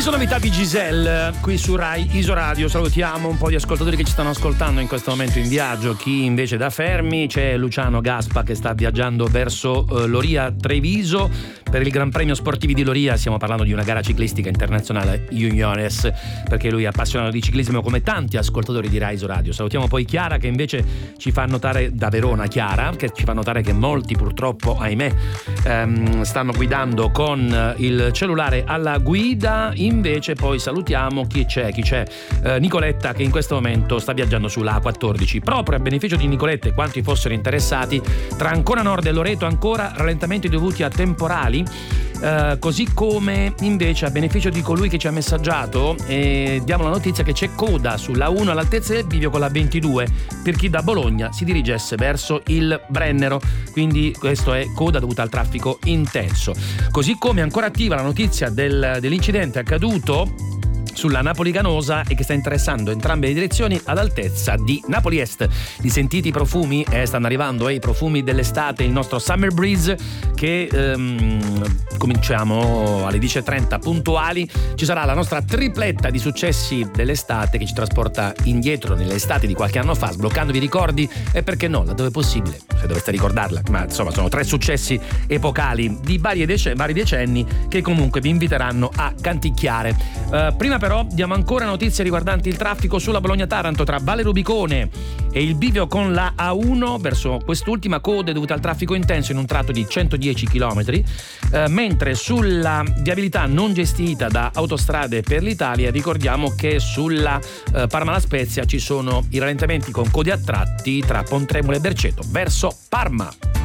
Novità di Giselle qui su Rai Isoradio. Salutiamo un po' di ascoltatori che ci stanno ascoltando in questo momento in viaggio, chi invece da fermi. C'è Luciano Gaspa che sta viaggiando verso Loria Treviso per il Gran Premio Sportivi di Loria. Stiamo parlando di una gara ciclistica internazionale Juniores, perché lui è appassionato di ciclismo come tanti ascoltatori di Rai Isoradio. Salutiamo poi Chiara che invece ci fa notare, da Verona Chiara, che ci fa notare che molti purtroppo, ahimè, stanno guidando con il cellulare alla guida. Invece poi salutiamo chi c'è? Nicoletta, che in questo momento sta viaggiando sulla A14. Proprio a beneficio di Nicoletta e quanti fossero interessati, tra Ancona Nord e Loreto ancora rallentamenti dovuti a temporali, così come invece a beneficio di colui che ci ha messaggiato, diamo la notizia che c'è coda sulla 1 all'altezza del bivio con la 22 per chi da Bologna si dirigesse verso il Brennero, quindi questo è coda dovuta al traffico intenso. Così come ancora attiva la notizia dell'incidente accaduto sulla Napoli Canosa e che sta interessando entrambe le direzioni ad altezza di Napoli Est. Di sentiti i profumi, stanno arrivando i profumi dell'estate, il nostro Summer Breeze, che cominciamo alle 10:30 puntuali. Ci sarà la nostra tripletta di successi dell'estate che ci trasporta indietro nell'estate di qualche anno fa, sbloccando i ricordi e perché no, laddove è possibile, se doveste ricordarla, ma insomma sono 3 successi epocali di vari decenni che comunque vi inviteranno a canticchiare. Prima però diamo ancora notizie riguardanti il traffico sulla Bologna-Taranto tra Valle Rubicone e il bivio con la A1 verso quest'ultima, code dovute al traffico intenso in un tratto di 110 km, mentre sulla viabilità non gestita da Autostrade per l'Italia ricordiamo che sulla Parma-La Spezia ci sono i rallentamenti con code a tratti tra Pontremolo e Berceto verso Parma.